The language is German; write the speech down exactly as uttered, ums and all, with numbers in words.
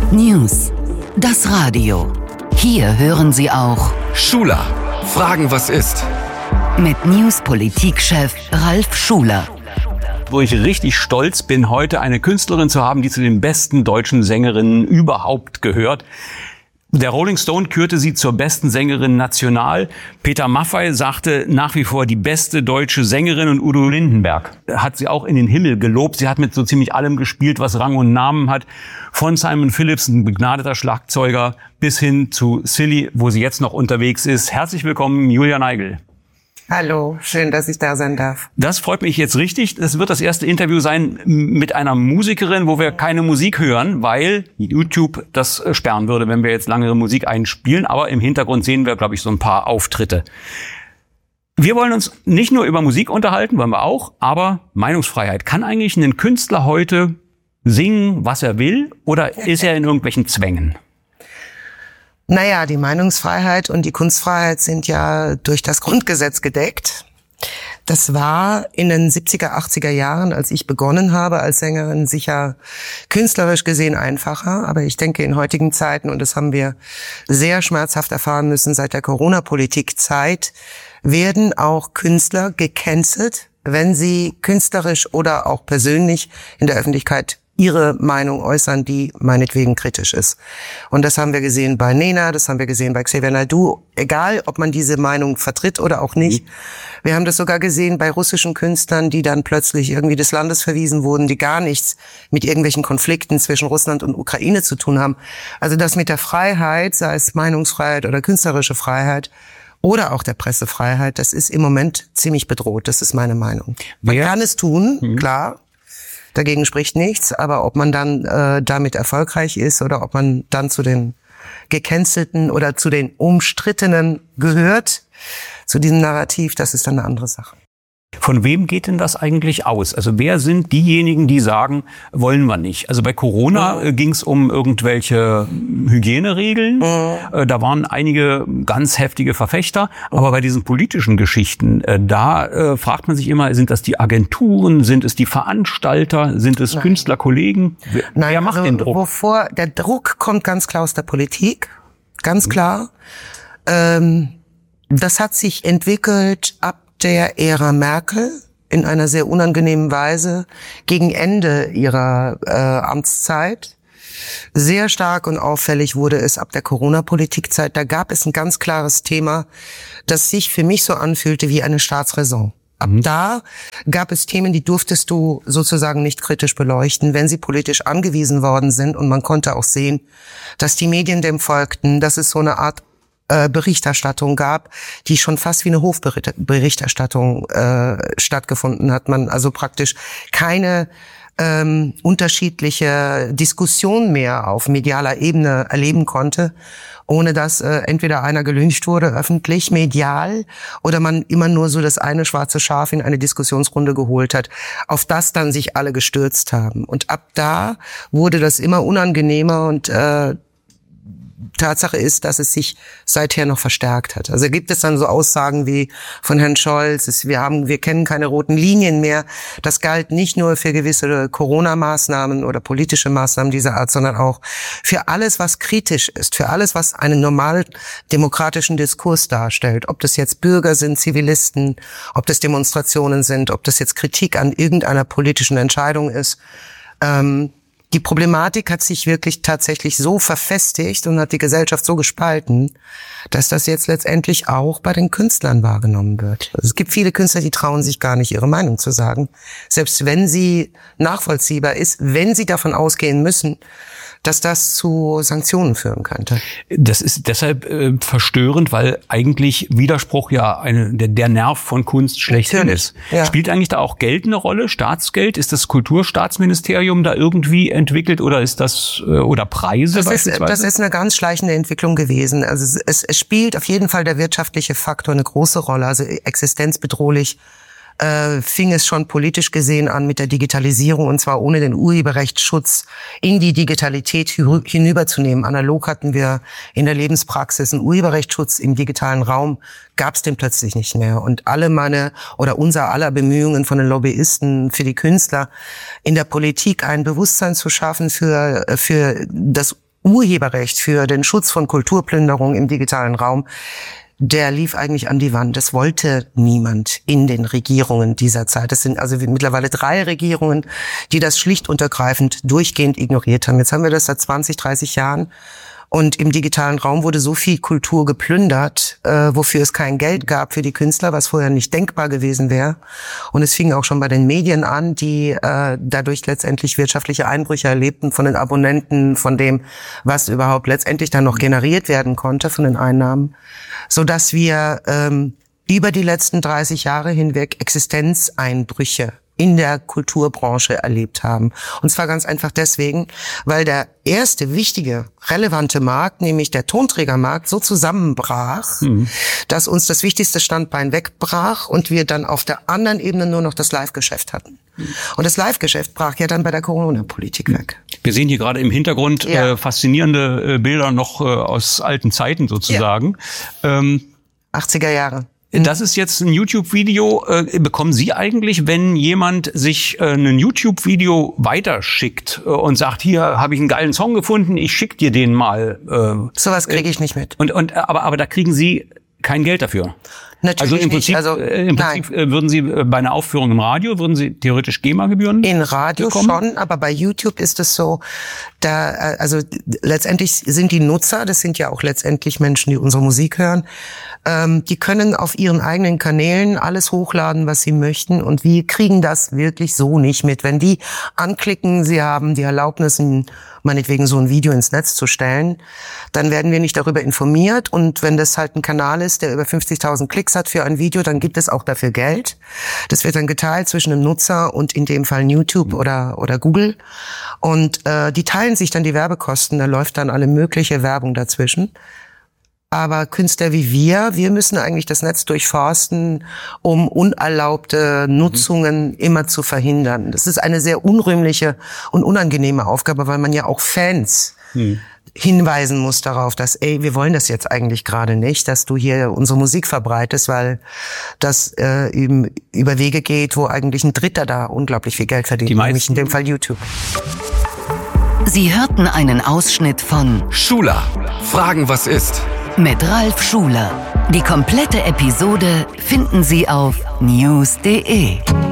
News. Das Radio. Hier hören Sie auch Schuler. Fragen, was ist? Mit News-Politikchef Ralf Schuler. Wo ich richtig stolz bin, heute eine Künstlerin zu haben, die zu den besten deutschen Sängerinnen überhaupt gehört. Der Rolling Stone kürte sie zur besten Sängerin national. Peter Maffay sagte nach wie vor die beste deutsche Sängerin, und Udo Lindenberg hat sie auch in den Himmel gelobt. Sie hat mit so ziemlich allem gespielt, was Rang und Namen hat. Von Simon Phillips, ein begnadeter Schlagzeuger, bis hin zu Silly, wo sie jetzt noch unterwegs ist. Herzlich willkommen, Julia Neigel. Hallo, schön, dass ich da sein darf. Das freut mich jetzt richtig. Das wird das erste Interview sein mit einer Musikerin, wo wir keine Musik hören, weil YouTube das sperren würde, wenn wir jetzt langere Musik einspielen. Aber im Hintergrund sehen wir, glaube ich, so ein paar Auftritte. Wir wollen uns nicht nur über Musik unterhalten, wollen wir auch, aber Meinungsfreiheit. Kann eigentlich ein Künstler heute singen, was er will, oder ist er in irgendwelchen Zwängen? Naja, die Meinungsfreiheit und die Kunstfreiheit sind ja durch das Grundgesetz gedeckt. Das war in den siebziger, achtziger Jahren, als ich begonnen habe als Sängerin, sicher künstlerisch gesehen einfacher. Aber ich denke, in heutigen Zeiten, und das haben wir sehr schmerzhaft erfahren müssen seit der Corona-Politik-Zeit, werden auch Künstler gecancelt, wenn sie künstlerisch oder auch persönlich in der Öffentlichkeit ihre Meinung äußern, die meinetwegen kritisch ist. Und das haben wir gesehen bei Nena, das haben wir gesehen bei Xavier Naidoo, egal ob man diese Meinung vertritt oder auch nicht. Wir haben das sogar gesehen bei russischen Künstlern, die dann plötzlich irgendwie des Landes verwiesen wurden, die gar nichts mit irgendwelchen Konflikten zwischen Russland und Ukraine zu tun haben. Also das mit der Freiheit, sei es Meinungsfreiheit oder künstlerische Freiheit, oder auch der Pressefreiheit, das ist im Moment ziemlich bedroht, das ist meine Meinung. Man Wer? kann es tun, mhm. klar. Dagegen spricht nichts, aber ob man dann äh, damit erfolgreich ist oder ob man dann zu den Gecancelten oder zu den Umstrittenen gehört, zu diesem Narrativ, das ist dann eine andere Sache. Von wem geht denn das eigentlich aus? Also wer sind diejenigen, die sagen, wollen wir nicht? Also bei Corona mhm. ging es um irgendwelche Hygieneregeln. Mhm. Da waren einige ganz heftige Verfechter. Mhm. Aber bei diesen politischen Geschichten, da äh, fragt man sich immer, sind das die Agenturen, sind es die Veranstalter, sind es Nein. Künstlerkollegen? Wer, Nein, wer macht also, den Druck? Wovor, der Druck kommt ganz klar aus der Politik, ganz klar. Ähm, das hat sich entwickelt ab der Ära Merkel in einer sehr unangenehmen Weise gegen Ende ihrer äh, Amtszeit. Sehr stark und auffällig wurde es ab der Corona-Politikzeit. Da gab es ein ganz klares Thema, das sich für mich so anfühlte wie eine Staatsräson. Ab mhm. da gab es Themen, die durftest du sozusagen nicht kritisch beleuchten, wenn sie politisch angewiesen worden sind. Und man konnte auch sehen, dass die Medien dem folgten, dass es so eine Art Berichterstattung gab, die schon fast wie eine Hofberichterstattung äh, stattgefunden hat. Man also praktisch keine ähm, unterschiedliche Diskussion mehr auf medialer Ebene erleben konnte, ohne dass äh, entweder einer gelyncht wurde, öffentlich, medial, oder man immer nur so das eine schwarze Schaf in eine Diskussionsrunde geholt hat, auf das dann sich alle gestürzt haben. Und ab da wurde das immer unangenehmer und äh, Tatsache ist, dass es sich seither noch verstärkt hat. Also gibt es dann so Aussagen wie von Herrn Scholz, es, wir haben, wir kennen keine roten Linien mehr. Das galt nicht nur für gewisse Corona-Maßnahmen oder politische Maßnahmen dieser Art, sondern auch für alles, was kritisch ist, für alles, was einen normalen demokratischen Diskurs darstellt. Ob das jetzt Bürger sind, Zivilisten, ob das Demonstrationen sind, ob das jetzt Kritik an irgendeiner politischen Entscheidung ist. Ähm, Die Problematik hat sich wirklich tatsächlich so verfestigt und hat die Gesellschaft so gespalten, dass das jetzt letztendlich auch bei den Künstlern wahrgenommen wird. Also es gibt viele Künstler, die trauen sich gar nicht, ihre Meinung zu sagen, selbst wenn sie nachvollziehbar ist, wenn sie davon ausgehen müssen, dass das zu Sanktionen führen könnte. Das ist deshalb äh, verstörend, weil eigentlich Widerspruch ja eine, der, der Nerv von Kunst schlechthin ist. Ja. Spielt eigentlich da auch Geld eine Rolle? Staatsgeld? Ist das Kulturstaatsministerium da irgendwie entwickelt oder ist das äh, oder Preise das beispielsweise? Ist, das ist eine ganz schleichende Entwicklung gewesen. Also es, es spielt auf jeden Fall der wirtschaftliche Faktor eine große Rolle. Also existenzbedrohlich äh, fing es schon politisch gesehen an mit der Digitalisierung, und zwar ohne den Urheberrechtsschutz in die Digitalität hinüberzunehmen. Analog hatten wir in der Lebenspraxis einen Urheberrechtsschutz, im digitalen Raum gab es den plötzlich nicht mehr. Und alle meine oder unser aller Bemühungen von den Lobbyisten für die Künstler in der Politik ein Bewusstsein zu schaffen für für das Urheberrecht, für den Schutz von Kulturplünderung im digitalen Raum, der lief eigentlich an die Wand. Das wollte niemand in den Regierungen dieser Zeit. Es sind also mittlerweile drei Regierungen, die das schlicht und ergreifend durchgehend ignoriert haben. Jetzt haben wir das seit zwanzig, dreißig Jahren. Und im digitalen Raum wurde so viel Kultur geplündert, äh, wofür es kein Geld gab für die Künstler, was vorher nicht denkbar gewesen wäre. Und es fing auch schon bei den Medien an, die äh, dadurch letztendlich wirtschaftliche Einbrüche erlebten von den Abonnenten, von dem, was überhaupt letztendlich dann noch generiert werden konnte von den Einnahmen, sodass wir ähm, über die letzten dreißig Jahre hinweg Existenzeinbrüche in der Kulturbranche erlebt haben. Und zwar ganz einfach deswegen, weil der erste wichtige, relevante Markt, nämlich der Tonträgermarkt, so zusammenbrach, mhm. dass uns das wichtigste Standbein wegbrach und wir dann auf der anderen Ebene nur noch das Live-Geschäft hatten. Mhm. Und das Live-Geschäft brach ja dann bei der Corona-Politik weg. Wir sehen hier gerade im Hintergrund ja. äh, faszinierende äh, Bilder noch äh, aus alten Zeiten sozusagen. Ja. Ähm, achtziger Jahre. Das ist jetzt ein YouTube-Video. Äh, bekommen Sie eigentlich, wenn jemand sich äh, ein YouTube-Video weiterschickt äh, und sagt, hier habe ich einen geilen Song gefunden, ich schick dir den mal. Äh, Sowas kriege ich nicht mit. Und, und aber, aber da kriegen Sie kein Geld dafür. Natürlich also im Prinzip, nicht. Also, äh, im Prinzip äh, würden Sie äh, bei einer Aufführung im Radio, würden Sie theoretisch GEMA-Gebühren in Radio bekommen? Schon, aber bei YouTube ist es so, da äh, also letztendlich sind die Nutzer, das sind ja auch letztendlich Menschen, die unsere Musik hören, ähm, die können auf ihren eigenen Kanälen alles hochladen, was sie möchten, und wir kriegen das wirklich so nicht mit. Wenn die anklicken, sie haben die Erlaubnis, meinetwegen so ein Video ins Netz zu stellen, dann werden wir nicht darüber informiert, und wenn das halt ein Kanal ist, der über fünfzigtausend Klicks hat für ein Video, dann gibt es auch dafür Geld. Das wird dann geteilt zwischen dem Nutzer und in dem Fall YouTube oder oder Google, und äh, die teilen sich dann die Werbekosten, da läuft dann alle mögliche Werbung dazwischen. Aber Künstler wie wir, wir müssen eigentlich das Netz durchforsten, um unerlaubte Nutzungen mhm. immer zu verhindern. Das ist eine sehr unrühmliche und unangenehme Aufgabe, weil man ja auch Fans mhm. hinweisen muss darauf, dass, ey, wir wollen das jetzt eigentlich gerade nicht, dass du hier unsere Musik verbreitest, weil das äh, eben über Wege geht, wo eigentlich ein Dritter da unglaublich viel Geld verdient, nämlich in dem Fall YouTube. Sie hörten einen Ausschnitt von Schuler. Fragen, was ist? Mit Ralf Schuler. Die komplette Episode finden Sie auf news punkt de.